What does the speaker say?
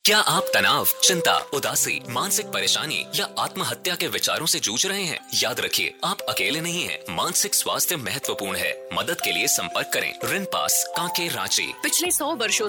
क्या आप तनाव, चिंता, उदासी, मानसिक परेशानी या आत्महत्या के विचारों से जूझ रहे हैं? याद रखिए, आप अकेले नहीं हैं। मानसिक स्वास्थ्य महत्वपूर्ण है। मदद के लिए संपर्क करें। रिनपास, कांके, रांची। पिछले 100 वर्षों